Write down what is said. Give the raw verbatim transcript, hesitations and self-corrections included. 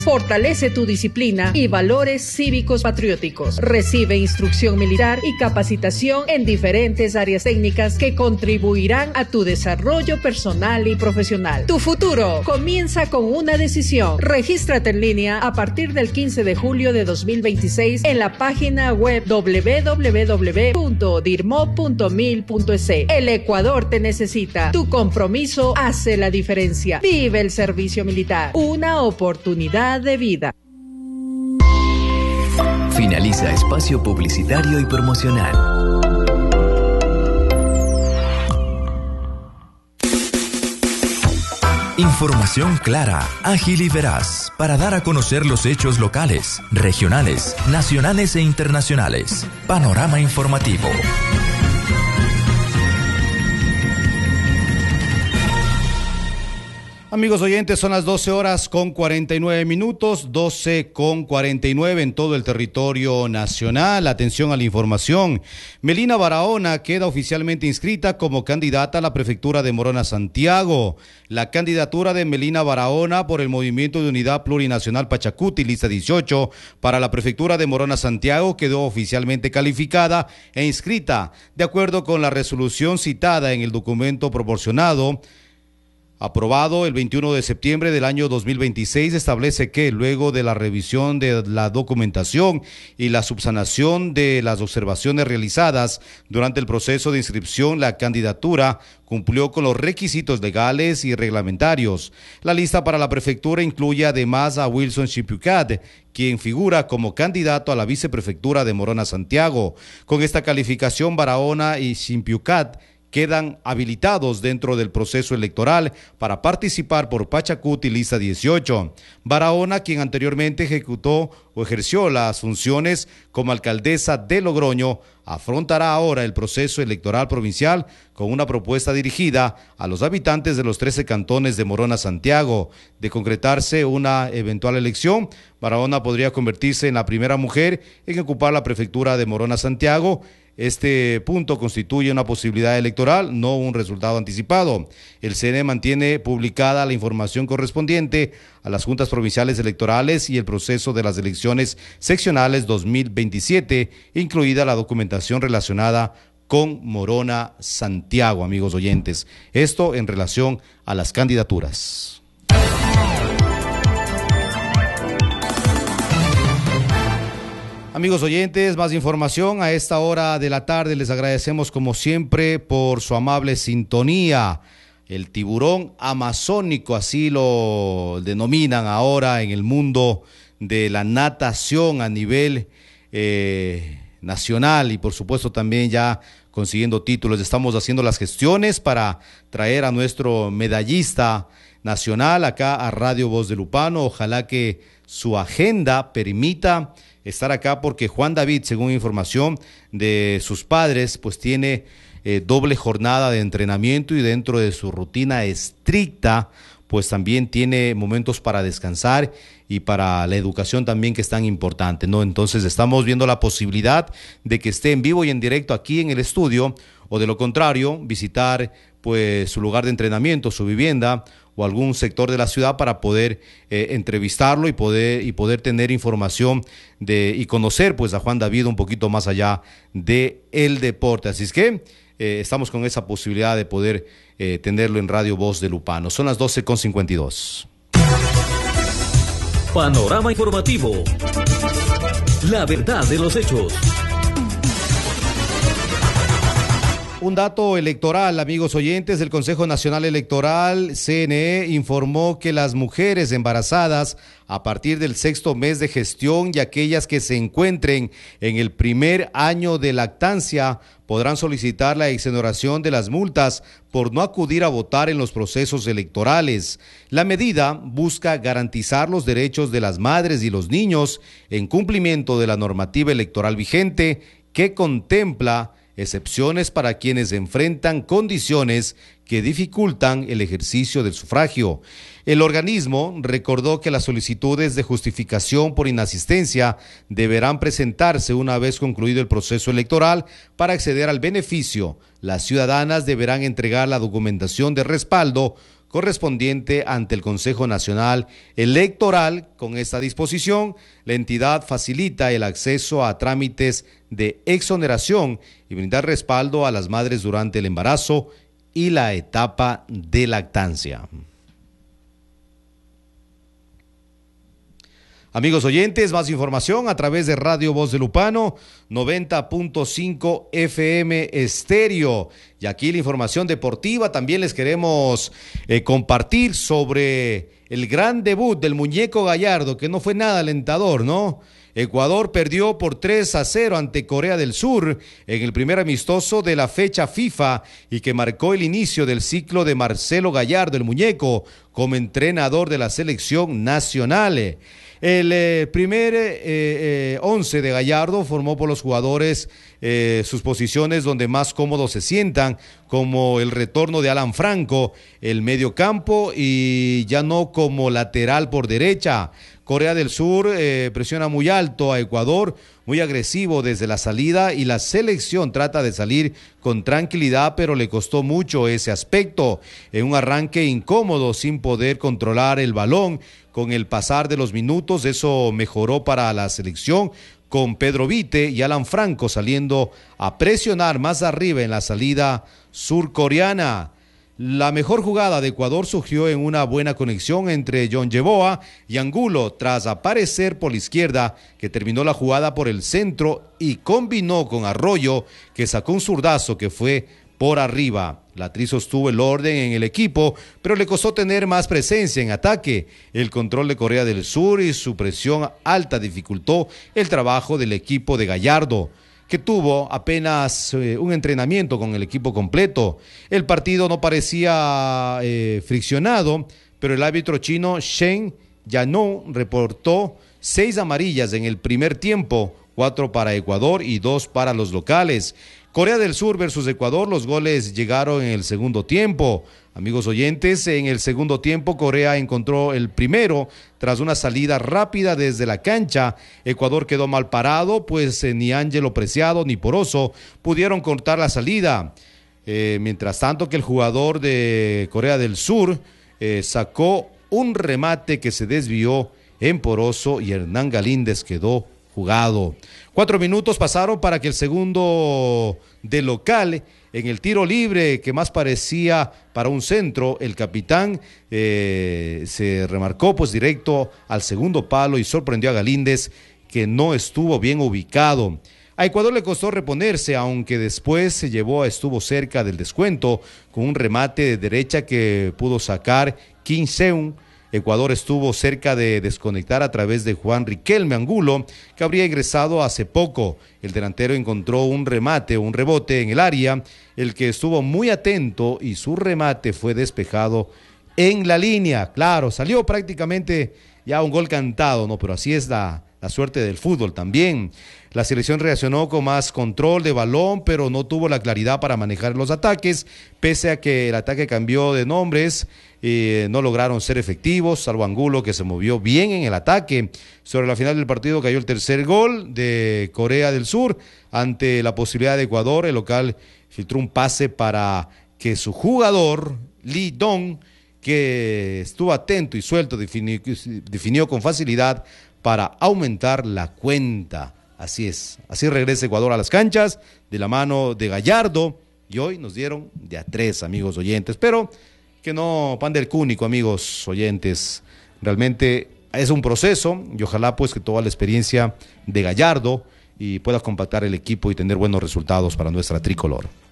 Fortalece tu disciplina y valores cívicos patrióticos. Recibe instrucción militar y capacitación en diferentes áreas técnicas que contribuirán a tu desarrollo personal y profesional. Tu futuro comienza con una decisión. Regístrate en línea a partir del quince de julio de dos mil veintiséis en la página web doble u doble u doble u punto dirmo punto mil punto es. El Ecuador te necesita. Tu compromiso hace la diferencia. Vive el servicio militar. Una oportunidad de vida. Finaliza espacio publicitario y promocional. Información clara, ágil y veraz para dar a conocer los hechos locales, regionales, nacionales e internacionales. Panorama informativo. Amigos oyentes, son las doce horas con cuarenta y nueve minutos, doce con cuarenta y nueve en todo el territorio nacional. Atención a la información. Melina Barahona queda oficialmente inscrita como candidata a la prefectura de Morona Santiago. La candidatura de Melina Barahona por el Movimiento de Unidad Plurinacional Pachacuti, lista dieciocho, para la prefectura de Morona Santiago quedó oficialmente calificada e inscrita, de acuerdo con la resolución citada en el documento proporcionado. Aprobado el veintiuno de septiembre del año dos mil veintiséis, establece que luego de la revisión de la documentación y la subsanación de las observaciones realizadas durante el proceso de inscripción, la candidatura cumplió con los requisitos legales y reglamentarios. La lista para la prefectura incluye además a Wilson Chimpiucat, quien figura como candidato a la viceprefectura de Morona Santiago. Con esta calificación, Barahona y Chimpiucat quedan habilitados dentro del proceso electoral para participar por Pachacuti lista dieciocho. Barahona, quien anteriormente ejecutó o ejerció las funciones como alcaldesa de Logroño, afrontará ahora el proceso electoral provincial con una propuesta dirigida a los habitantes de los trece cantones de Morona Santiago. De concretarse una eventual elección, Barahona podría convertirse en la primera mujer en ocupar la prefectura de Morona Santiago. Este punto constituye una posibilidad electoral, no un resultado anticipado. El C N E mantiene publicada la información correspondiente a las juntas provinciales electorales y el proceso de las elecciones seccionales dos mil veintisiete, incluida la documentación relacionada con Morona Santiago, amigos oyentes. Esto en relación a las candidaturas. Amigos oyentes, más información a esta hora de la tarde. Les agradecemos como siempre por su amable sintonía. El tiburón amazónico, así lo denominan ahora en el mundo de la natación a nivel eh, nacional y por supuesto también ya consiguiendo títulos. Estamos haciendo las gestiones para traer a nuestro medallista nacional acá a Radio Voz de Lupano. Ojalá que su agenda permita estar acá porque Juan David, según información de sus padres, pues tiene eh, doble jornada de entrenamiento y dentro de su rutina estricta, pues también tiene momentos para descansar y para la educación también que es tan importante, ¿no? Entonces estamos viendo la posibilidad de que esté en vivo y en directo aquí en el estudio o de lo contrario, visitar pues su lugar de entrenamiento, su vivienda o algún sector de la ciudad para poder eh, entrevistarlo y poder y poder tener información de y conocer pues a Juan David un poquito más allá de el deporte. Así es que eh, estamos con esa posibilidad de poder eh, tenerlo en Radio Voz de Lupano. Son las doce con cincuenta y dos. Panorama informativo. La verdad de los hechos. Un dato electoral, amigos oyentes, el Consejo Nacional Electoral, C N E, informó que las mujeres embarazadas a partir del sexto mes de gestión y aquellas que se encuentren en el primer año de lactancia podrán solicitar la exoneración de las multas por no acudir a votar en los procesos electorales. La medida busca garantizar los derechos de las madres y los niños en cumplimiento de la normativa electoral vigente que contempla excepciones para quienes enfrentan condiciones que dificultan el ejercicio del sufragio. El organismo recordó que las solicitudes de justificación por inasistencia deberán presentarse una vez concluido el proceso electoral. Para acceder al beneficio, las ciudadanas deberán entregar la documentación de respaldo correspondiente ante el Consejo Nacional Electoral. Con esta disposición, la entidad facilita el acceso a trámites de exoneración y brindar respaldo a las madres durante el embarazo y la etapa de lactancia. Amigos oyentes, más información a través de Radio Voz de Lupano, noventa punto cinco F M estéreo. Y aquí la información deportiva, también les queremos eh, compartir sobre el gran debut del muñeco Gallardo, que no fue nada alentador, ¿no? Ecuador perdió por tres a cero ante Corea del Sur en el primer amistoso de la fecha FIFA y que marcó el inicio del ciclo de Marcelo Gallardo, el muñeco, como entrenador de la selección nacional. El eh, primer eh, eh, once de Gallardo formó por los jugadores eh, sus posiciones donde más cómodos se sientan, como el retorno de Alan Franco, el medio campo y ya no como lateral por derecha. Corea del Sur eh, presiona muy alto a Ecuador, muy agresivo desde la salida y la selección trata de salir con tranquilidad, pero le costó mucho ese aspecto. En un arranque incómodo sin poder controlar el balón, con el pasar de los minutos eso mejoró para la selección, con Pedro Vite y Alan Franco saliendo a presionar más arriba en la salida surcoreana. La mejor jugada de Ecuador surgió en una buena conexión entre John Yeboah y Angulo, tras aparecer por la izquierda, que terminó la jugada por el centro y combinó con Arroyo, que sacó un zurdazo que fue por arriba. La Tri sostuvo el orden en el equipo, pero le costó tener más presencia en ataque. El control de Corea del Sur y su presión alta dificultó el trabajo del equipo de Gallardo, que tuvo apenas eh, un entrenamiento con el equipo completo. El partido no parecía eh, friccionado, pero el árbitro chino Shen Yano reportó seis amarillas en el primer tiempo, cuatro para Ecuador y dos para los locales. Corea del Sur versus Ecuador, los goles llegaron en el segundo tiempo. Amigos oyentes, en el segundo tiempo Corea encontró el primero tras una salida rápida desde la cancha. Ecuador quedó mal parado, pues eh, ni Ángelo Preciado ni Poroso pudieron cortar la salida. Eh, mientras tanto que el jugador de Corea del Sur eh, sacó un remate que se desvió en Poroso y Hernán Galíndez quedó jugado. Cuatro minutos pasaron para que el segundo de local, en el tiro libre que más parecía para un centro, el capitán eh, se remarcó pues directo al segundo palo y sorprendió a Galíndez, que no estuvo bien ubicado. A Ecuador le costó reponerse, aunque después se llevó, estuvo cerca del descuento con un remate de derecha que pudo sacar Kim Seung. Ecuador estuvo cerca de desconectar a través de Juan Riquelme Angulo, que habría ingresado hace poco. El delantero encontró un remate, un rebote en el área, el que estuvo muy atento y su remate fue despejado en la línea. Claro, salió prácticamente ya un gol cantado, ¿no? Pero así es la, la suerte del fútbol también. La selección reaccionó con más control de balón, pero no tuvo la claridad para manejar los ataques, pese a que el ataque cambió de nombres. Eh, no lograron ser efectivos, salvo Angulo, que se movió bien en el ataque. Sobre la final del partido cayó el tercer gol de Corea del Sur ante la posibilidad de Ecuador. El local filtró un pase para que su jugador, Lee Dong, que estuvo atento y suelto, definió, definió con facilidad para aumentar la cuenta. Así es, así regresa Ecuador a las canchas de la mano de Gallardo y hoy nos dieron de a tres, amigos oyentes, pero que no pan del cúnico, amigos oyentes. Realmente es un proceso y ojalá pues que toda la experiencia de Gallardo y pueda compactar el equipo y tener buenos resultados para nuestra tricolor.